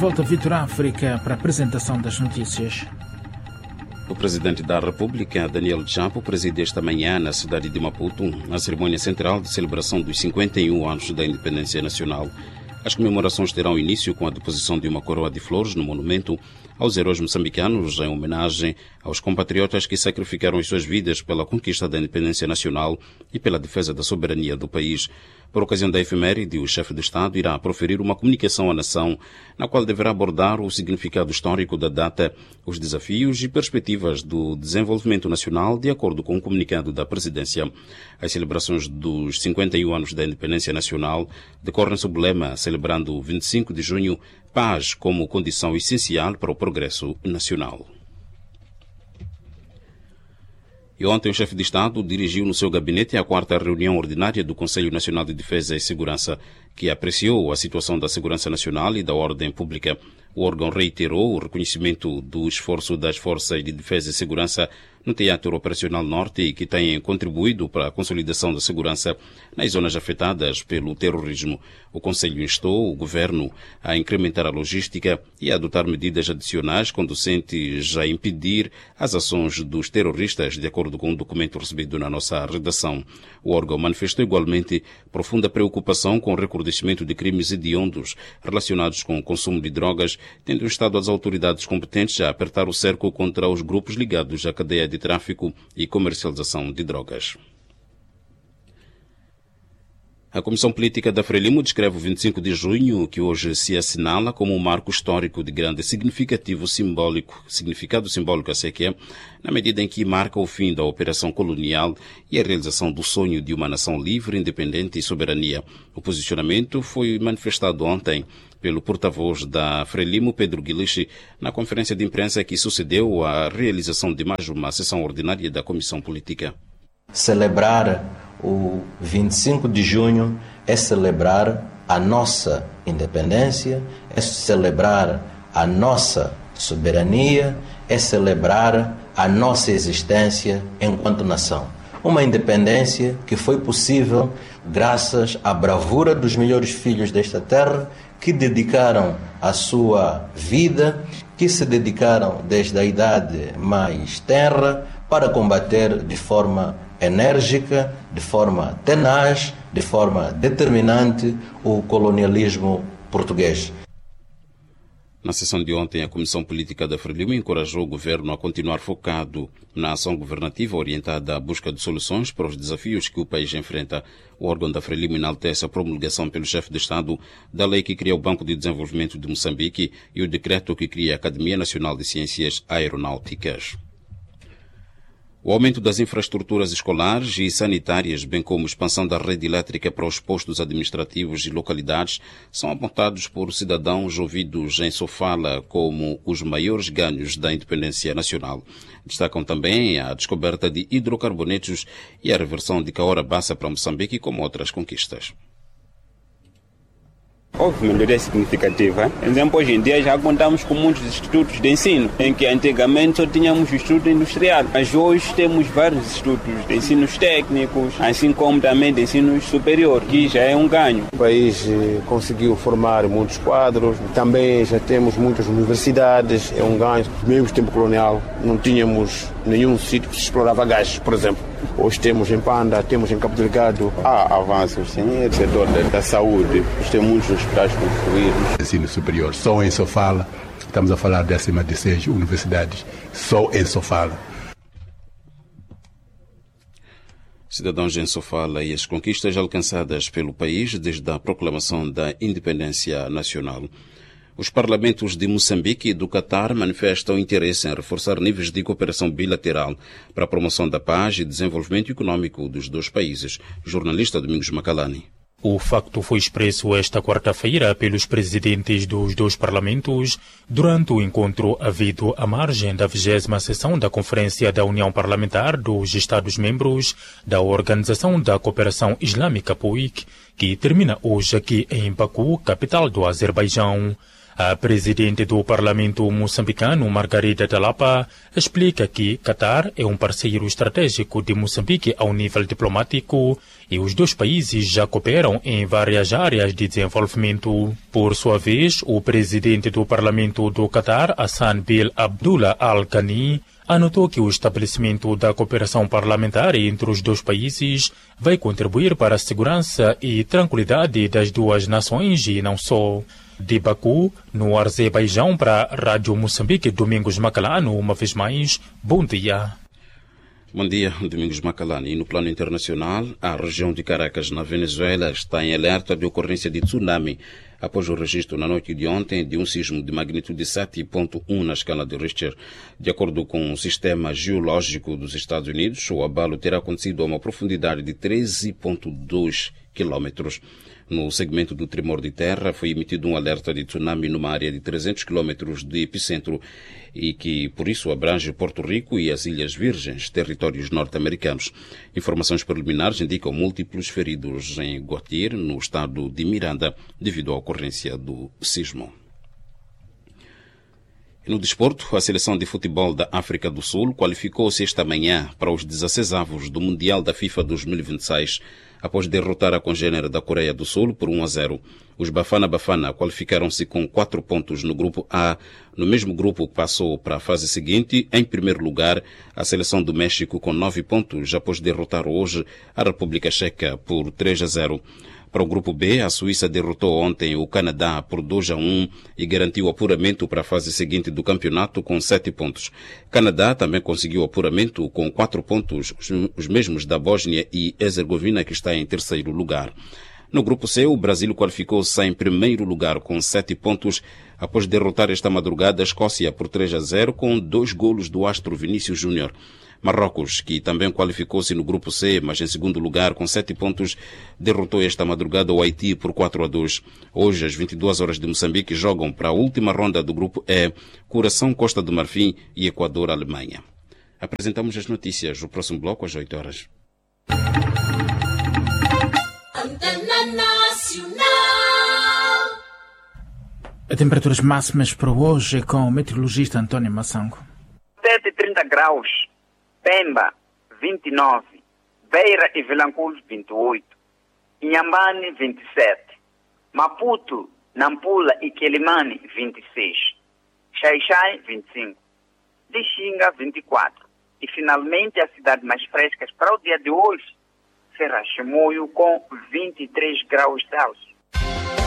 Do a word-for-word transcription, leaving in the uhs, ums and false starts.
volta Vitor África para a apresentação das notícias. O presidente da República, Daniel Chapo, preside esta manhã na cidade de Maputo a cerimônia central de celebração dos cinquenta e um anos da independência nacional. As comemorações terão início com a deposição de uma coroa de flores no monumento aos heróis moçambicanos, em homenagem aos compatriotas que sacrificaram as suas vidas pela conquista da independência nacional e pela defesa da soberania do país. Por ocasião da efeméride, o chefe de Estado irá proferir uma comunicação à nação, na qual deverá abordar o significado histórico da data, os desafios e perspectivas do desenvolvimento nacional, de acordo com o comunicado da presidência. As celebrações dos cinquenta e um anos da independência nacional decorrem sob o lema, celebrando vinte e cinco de junho, paz como condição essencial para o progresso nacional. E ontem o chefe de Estado dirigiu no seu gabinete a quarta reunião ordinária do Conselho Nacional de Defesa e Segurança, que apreciou a situação da segurança nacional e da ordem pública. O órgão reiterou o reconhecimento do esforço das forças de defesa e segurança no Teatro Operacional Norte e que têm contribuído para a consolidação da segurança nas zonas afetadas pelo terrorismo. O Conselho instou o Governo a incrementar a logística e a adotar medidas adicionais conducentes a impedir as ações dos terroristas, de acordo com um documento recebido na nossa redação. O órgão manifestou igualmente profunda preocupação com o recrudescimento de crimes hediondos relacionados com o consumo de drogas, tendo instado as autoridades competentes a apertar o cerco contra os grupos ligados à cadeia de tráfico e comercialização de drogas. A Comissão Política da Frelimo descreve o vinte e cinco de junho, que hoje se assinala como um marco histórico de grande significativo simbólico, significado simbólico a ser que é, na medida em que marca o fim da operação colonial e a realização do sonho de uma nação livre, independente e soberania. O posicionamento foi manifestado ontem pelo porta-voz da Frelimo, Pedro Guilichi, na conferência de imprensa que sucedeu à realização de mais uma sessão ordinária da Comissão Política. Celebrar o vinte e cinco de junho é celebrar a nossa independência, é celebrar a nossa soberania, é celebrar a nossa existência enquanto nação. Uma independência que foi possível graças à bravura dos melhores filhos desta terra, que dedicaram a sua vida, que se dedicaram desde a idade mais tenra para combater de forma enérgica, de forma tenaz, de forma determinante o colonialismo português. Na sessão de ontem, a Comissão Política da Frelimo encorajou o Governo a continuar focado na ação governativa orientada à busca de soluções para os desafios que o país enfrenta. O órgão da Frelimo enaltece a promulgação pelo chefe de Estado da lei que cria o Banco de Desenvolvimento de Moçambique e o decreto que cria a Academia Nacional de Ciências Aeronáuticas. O aumento das infraestruturas escolares e sanitárias, bem como a expansão da rede elétrica para os postos administrativos e localidades, são apontados por cidadãos ouvidos em Sofala como os maiores ganhos da independência nacional. Destacam também a descoberta de hidrocarbonetos e a reversão de Caora Bassa para Moçambique, como outras conquistas. Houve melhoria significativa. Por exemplo, hoje em dia já contamos com muitos institutos de ensino, em que antigamente só tínhamos o Instituto Industrial, mas hoje temos vários institutos de ensinos técnicos, assim como também de ensinos superior, que já é um ganho. O país conseguiu formar muitos quadros, também já temos muitas universidades, é um ganho. Mesmo no tempo colonial não tínhamos nenhum sítio que se explorava gás, por exemplo. Hoje temos em Panda, temos em Cabo Delgado. Há avanços, sim, no setor da, da saúde. Temos muitos hospitais construídos. Ensino superior, só em Sofala. Estamos a falar de acima de seis universidades, só em Sofala. Cidadãos em Sofala e as conquistas alcançadas pelo país desde a proclamação da independência nacional. Os parlamentos de Moçambique e do Catar manifestam interesse em reforçar níveis de cooperação bilateral para a promoção da paz e desenvolvimento econômico dos dois países. Jornalista Domingos Macalani. O facto foi expresso esta quarta-feira pelos presidentes dos dois parlamentos durante o encontro havido à margem da vigésima sessão da Conferência da União Parlamentar dos Estados-membros da Organização da Cooperação Islâmica P O I C, que termina hoje aqui em Baku, capital do Azerbaijão. A presidente do parlamento moçambicano, Margarida Talapa, explica que Qatar é um parceiro estratégico de Moçambique ao nível diplomático e os dois países já cooperam em várias áreas de desenvolvimento. Por sua vez, o presidente do parlamento do Qatar, Hassan bin Abdullah Al Thani, anotou que o estabelecimento da cooperação parlamentar entre os dois países vai contribuir para a segurança e tranquilidade das duas nações e não só. De Baku, no Azerbaijão, para a Rádio Moçambique, Domingos Macalano, uma vez mais, bom dia. Bom dia, Domingos Macalano. E no plano internacional, a região de Caracas, na Venezuela, está em alerta de ocorrência de tsunami após o registro na noite de ontem de um sismo de magnitude sete ponto um na escala de Richter. De acordo com o Sistema Geológico dos Estados Unidos, o abalo terá acontecido a uma profundidade de treze ponto dois quilômetros. No segmento do tremor de terra, foi emitido um alerta de tsunami numa área de trezentos quilômetros de epicentro e que, por isso, abrange Porto Rico e as Ilhas Virgens, territórios norte-americanos. Informações preliminares indicam múltiplos feridos em Guatire, no estado de Miranda, devido à ocorrência do sismo. No desporto, a seleção de futebol da África do Sul qualificou-se esta manhã para os dezesseisavos do Mundial da FIFA dois mil e vinte e seis, após derrotar a congênere da Coreia do Sul por um a zero. Os Bafana Bafana qualificaram-se com quatro pontos no grupo A. No mesmo grupo passou para a fase seguinte, em primeiro lugar, a seleção do México com nove pontos, após derrotar hoje a República Checa por três a zero. Para o grupo B, a Suíça derrotou ontem o Canadá por dois a um e garantiu apuramento para a fase seguinte do campeonato com sete pontos. Canadá também conseguiu apuramento com quatro pontos, os mesmos da Bósnia e Herzegovina, que está em terceiro lugar. No grupo C, o Brasil qualificou-se em primeiro lugar com sete pontos, após derrotar esta madrugada a Escócia por três a zero com dois golos do astro Vinícius Júnior. Marrocos, que também qualificou-se no grupo C, mas em segundo lugar com sete pontos, derrotou esta madrugada o Haiti por quatro a dois. Hoje, às vinte e duas horas de Moçambique, jogam para a última ronda do grupo E, Coração, Costa do Marfim e Equador, Alemanha. Apresentamos as notícias. O próximo bloco às oito horas. A temperaturas máximas para hoje é com o meteorologista António Massango. sete e trinta graus. Pemba, vinte e nove. Beira e Vilanculos, vinte e oito. Inhambane, vinte e sete. Maputo, Nampula e Quelimane, vinte e seis. Xai-Xai, vinte e cinco. Lixinga, vinte e quatro. E finalmente as cidades mais frescas para o dia de hoje será Chimoio com vinte e três graus Celsius.